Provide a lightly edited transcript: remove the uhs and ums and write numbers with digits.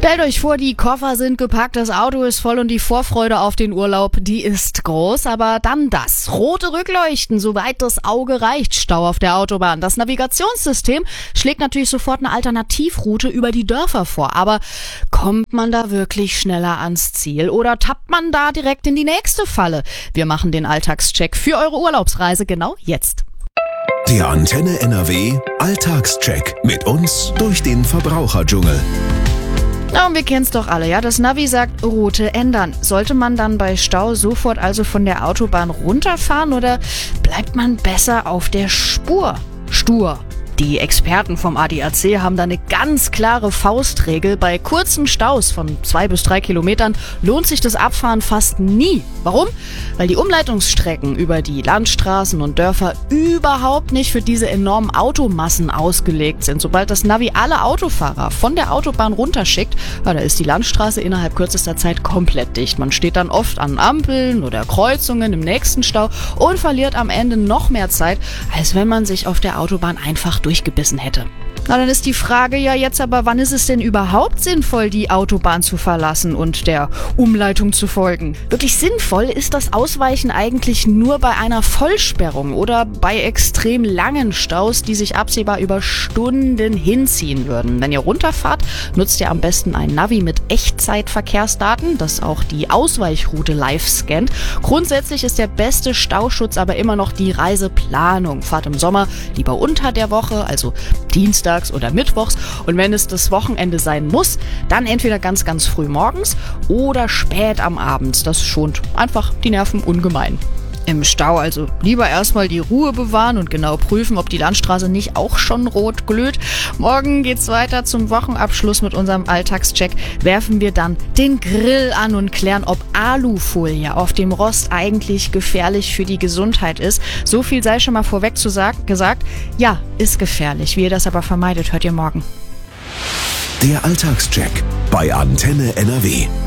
Stellt euch vor, die Koffer sind gepackt, das Auto ist voll und die Vorfreude auf den Urlaub, die ist groß. Aber dann das. Rote Rückleuchten, soweit das Auge reicht. Stau auf der Autobahn. Das Navigationssystem schlägt natürlich sofort eine Alternativroute über die Dörfer vor. Aber kommt man da wirklich schneller ans Ziel oder tappt man da direkt in die nächste Falle? Wir machen den Alltagscheck für eure Urlaubsreise genau jetzt. Der Antenne NRW Alltagscheck mit uns durch den Verbraucherdschungel. Ja, und wir kennen's doch alle, ja? Das Navi sagt, Route ändern. Sollte man dann bei Stau sofort also von der Autobahn runterfahren oder bleibt man besser auf der Spur? Stur. Die Experten vom ADAC haben da eine ganz klare Faustregel. Bei kurzen Staus von 2 bis 3 Kilometern lohnt sich das Abfahren fast nie. Warum? Weil die Umleitungsstrecken über die Landstraßen und Dörfer überhaupt nicht für diese enormen Automassen ausgelegt sind. Sobald das Navi alle Autofahrer von der Autobahn runterschickt, da ist die Landstraße innerhalb kürzester Zeit komplett dicht. Man steht dann oft an Ampeln oder Kreuzungen im nächsten Stau und verliert am Ende noch mehr Zeit, als wenn man sich auf der Autobahn einfach durchgebissen hätte. Na, dann ist die Frage ja jetzt aber, wann ist es denn überhaupt sinnvoll, die Autobahn zu verlassen und der Umleitung zu folgen? Wirklich sinnvoll ist das Ausweichen eigentlich nur bei einer Vollsperrung oder bei extrem langen Staus, die sich absehbar über Stunden hinziehen würden. Wenn ihr runterfahrt, nutzt ihr am besten ein Navi mit Echtzeitverkehrsdaten, das auch die Ausweichroute live scannt. Grundsätzlich ist der beste Stauschutz aber immer noch die Reiseplanung. Fahrt im Sommer lieber unter der Woche, also Dienstag oder mittwochs, und wenn es das Wochenende sein muss, dann entweder ganz, ganz früh morgens oder spät am Abend. Das schont einfach die Nerven ungemein. Im Stau also lieber erstmal die Ruhe bewahren und genau prüfen, ob die Landstraße nicht auch schon rot glüht. Morgen geht's weiter zum Wochenabschluss mit unserem Alltagscheck. Werfen wir dann den Grill an und klären, ob Alufolie auf dem Rost eigentlich gefährlich für die Gesundheit ist. So viel sei schon mal vorweg gesagt. Ja, ist gefährlich. Wie ihr das aber vermeidet, hört ihr morgen. Der Alltagscheck bei Antenne NRW.